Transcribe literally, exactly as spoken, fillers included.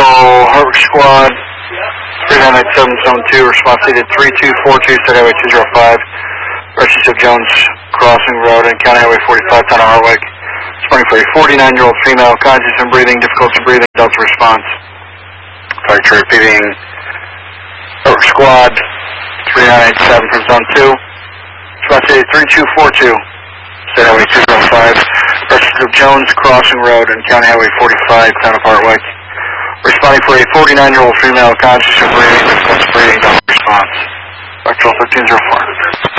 Control, Harvard Squad, three nine eight seven zone two, response needed three two four two, State Highway two oh five, Rescue of Jones Crossing Road and County Highway forty-five, Town of Hartwick. Responding for a forty-nine-year-old female, conscious and breathing, difficulty breathing, Delta response. Fire truck repeating, Harvard Squad, three nine eight seven from zone two, response needed three two four two, State Highway two oh five, Rescue of Jones Crossing Road and County Highway forty-five, Town of Hartwick. Responding for a forty-nine-year-old female, conscious and breathing, difficulty breathing, Delta response. Vector thirteen oh four.